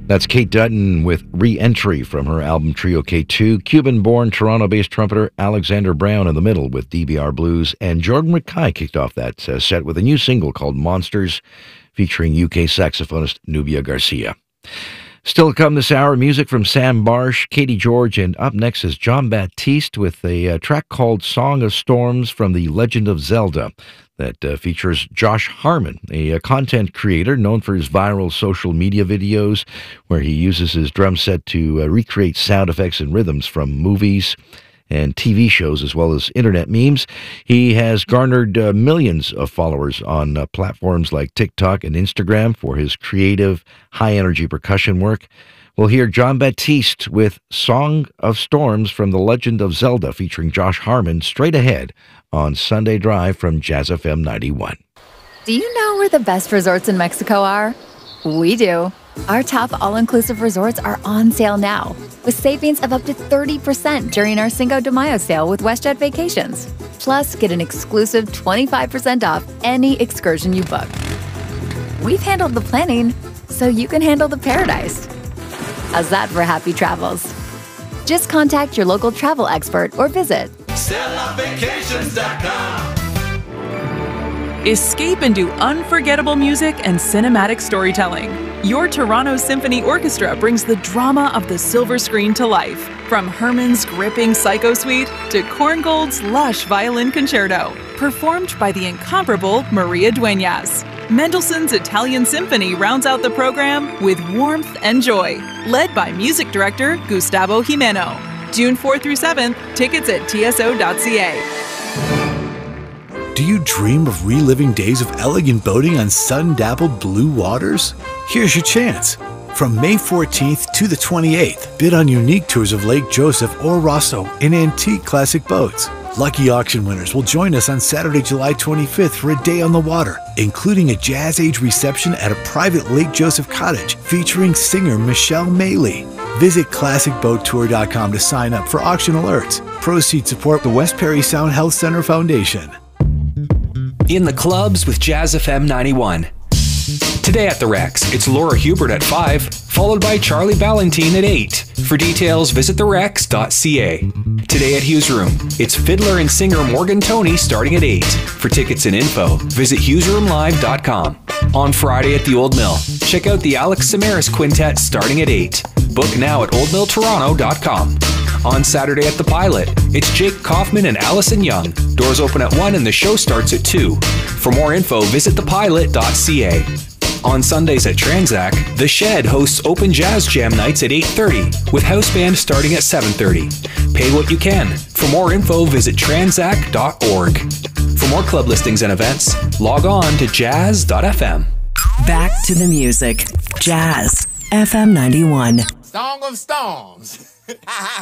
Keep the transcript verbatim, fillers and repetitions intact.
That's Kate Dutton with Re-Entry from her album Trio K two. Cuban-born, Toronto-based trumpeter Alexander Brown in the middle with D B R Blues. And Jordan Rakei kicked off that uh, set with a new single called Monsters, featuring U K saxophonist Nubia Garcia. Still to come this hour, music from Sam Barsh, Katie George, and up next is Jon Batiste with a uh, track called Song of Storms from The Legend of Zelda that uh, features Josh Harmon, a, a content creator known for his viral social media videos where he uses his drum set to uh, recreate sound effects and rhythms from movies and T V shows, as well as internet memes. He has garnered uh, millions of followers on uh, platforms like TikTok and Instagram for his creative, high-energy percussion work. We'll hear Jon Batiste with Song of Storms from The Legend of Zelda, featuring Josh Harmon, straight ahead on Sunday Drive from Jazz F M ninety-one. Do you know where the best resorts in Mexico are? We do. Our top all-inclusive resorts are on sale now, with savings of up to thirty percent during our Cinco de Mayo sale with WestJet Vacations. Plus, get an exclusive twenty-five percent off any excursion you book. We've handled the planning, so you can handle the paradise. How's that for happy travels? Just contact your local travel expert or visit Stella Vacations dot com. Escape into unforgettable music and cinematic storytelling. Your Toronto Symphony Orchestra brings the drama of the silver screen to life. From Herman's gripping Psycho Suite to Korngold's lush violin concerto, performed by the incomparable Maria Dueñas. Mendelssohn's Italian Symphony rounds out the program with warmth and joy, led by music director Gustavo Jimeno. June fourth through seventh, tickets at T S O dot C A. Do you dream of reliving days of elegant boating on sun-dappled blue waters? Here's your chance. From May fourteenth to the twenty-eighth, bid on unique tours of Lake Joseph or Rosso in antique classic boats. Lucky auction winners will join us on Saturday, July twenty-fifth for a day on the water, including a Jazz Age reception at a private Lake Joseph cottage featuring singer Michelle Maley. Visit classic boat tour dot com to sign up for auction alerts. Proceeds support the West Perry Sound Health Center Foundation. In the clubs with Jazz F M ninety-one. Today at the Rex, it's Laura Hubert at five, followed by Charlie Valentine at eight. For details, visit the rex dot c a. Today at Hughes Room, it's fiddler and singer Morgan Toney starting at eight. For tickets and info, visit hughes room live dot com. On Friday at the Old Mill, check out the Alex Samaras Quintet starting at eight. Book now at old mill toronto dot com. On Saturday at the Pilot, it's Jake Kaufman and Allison Young. Doors open at one and the show starts at two. For more info, visit the pilot dot c a. On Sundays at Tranzac, The Shed hosts open jazz jam nights at eight thirty, with house band starting at seven thirty. Pay what you can. For more info, visit tranzac dot org. For more club listings and events, log on to jazz dot f m. Back to the music. Jazz F M ninety-one. Song of Storms.